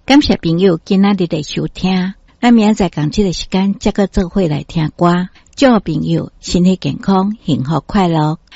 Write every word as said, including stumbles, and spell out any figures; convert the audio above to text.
感谢朋友今仔日的收听，咱明仔载同这个时间再个做伙来听歌，祝朋友身体健康、幸福快乐。